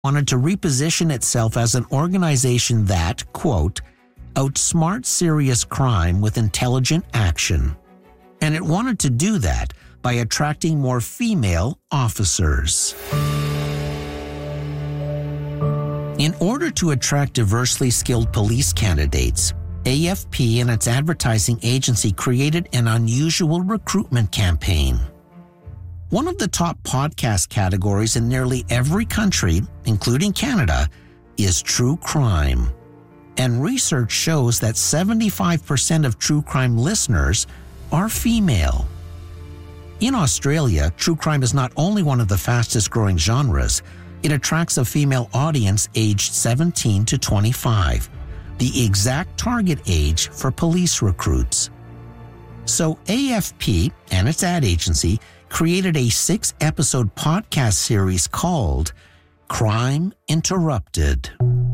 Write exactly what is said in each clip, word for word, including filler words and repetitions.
wanted to reposition itself as an organization that, quote, outsmarts serious crime with intelligent action. And it wanted to do that by attracting more female officers. In order to attract diversely skilled police candidates, A F P and its advertising agency created an unusual recruitment campaign. One of the top podcast categories in nearly every country, including Canada, is true crime. And research shows that seventy-five percent of true crime listeners are female. In Australia, true crime is not only one of the fastest growing genres, it attracts a female audience aged seventeen to twenty-five, the exact target age for police recruits. So A F P and its ad agency created a six-episode podcast series called Crime Interrupted.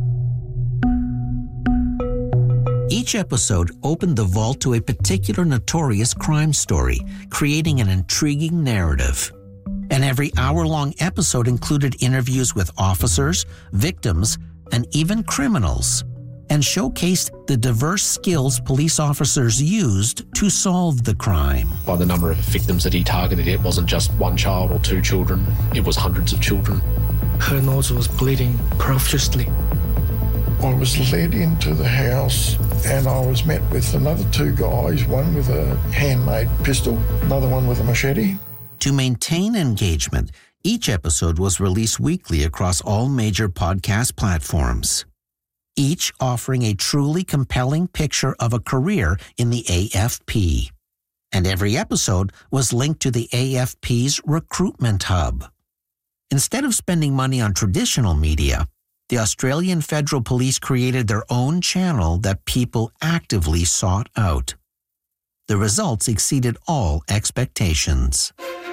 Each episode opened the vault to a particular notorious crime story, creating an intriguing narrative. And every hour-long episode included interviews with officers, victims, and even criminals, and showcased the diverse skills police officers used to solve the crime. By the number of victims that he targeted, it wasn't just one child or two children, it was hundreds of children. Her nose was bleeding profusely. I was led into the house and I was met with another two guys, one with a handmade pistol, another one with a machete. To maintain engagement, each episode was released weekly across all major podcast platforms, each offering a truly compelling picture of a career in the A F P. And every episode was linked to the A F P's recruitment hub. Instead of spending money on traditional media, the Australian Federal Police created their own channel that people actively sought out. The results exceeded all expectations.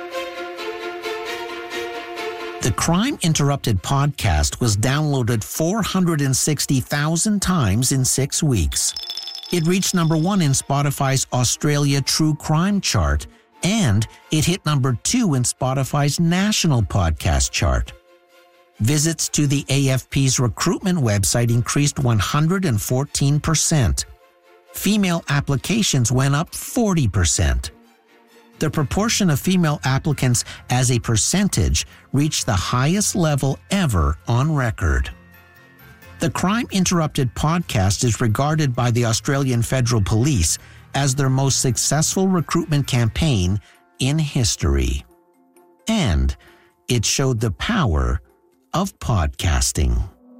The Crime Interrupted podcast was downloaded four hundred sixty thousand times in six weeks. It reached number one in Spotify's Australia True Crime chart, and it hit number two in Spotify's national podcast chart. Visits to the A F P's recruitment website increased one hundred fourteen percent. Female applications went up forty percent. The proportion of female applicants as a percentage reached the highest level ever on record. The Crime Interrupted podcast is regarded by the Australian Federal Police as their most successful recruitment campaign in history. And it showed the power of podcasting.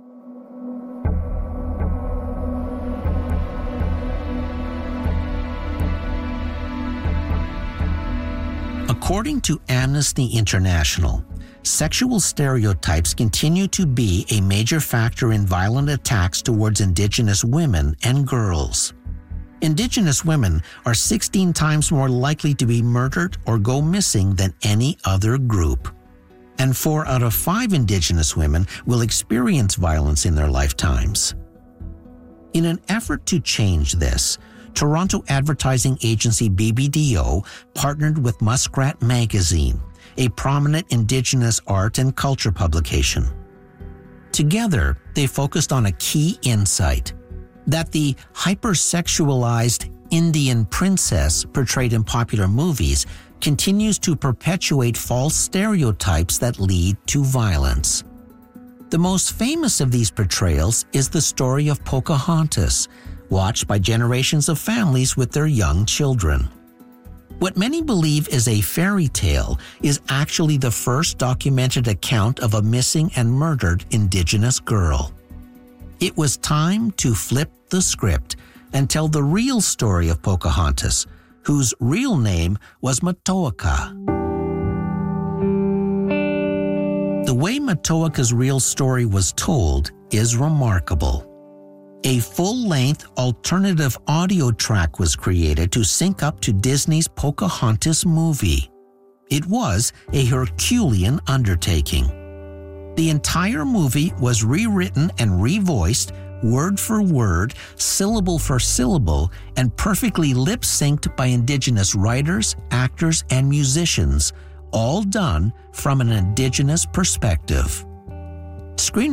According to Amnesty International, sexual stereotypes continue to be a major factor in violent attacks towards Indigenous women and girls. Indigenous women are sixteen times more likely to be murdered or go missing than any other group. And four out of five Indigenous women will experience violence in their lifetimes. In an effort to change this, Toronto advertising agency B B D O partnered with Muskrat Magazine, a prominent Indigenous art and culture publication. Together, they focused on a key insight, that the hypersexualized Indian princess portrayed in popular movies continues to perpetuate false stereotypes that lead to violence. The most famous of these portrayals is the story of Pocahontas, watched by generations of families with their young children. What many believe is a fairy tale is actually the first documented account of a missing and murdered Indigenous girl. It was time to flip the script and tell the real story of Pocahontas, whose real name was Matoaka. The way Matoaka's real story was told is remarkable. A full-length alternative audio track was created to sync up to Disney's Pocahontas movie. It was a Herculean undertaking. The entire movie was rewritten and revoiced, word for word, syllable for syllable, and perfectly lip-synced by Indigenous writers, actors, and musicians, all done from an Indigenous perspective. Screen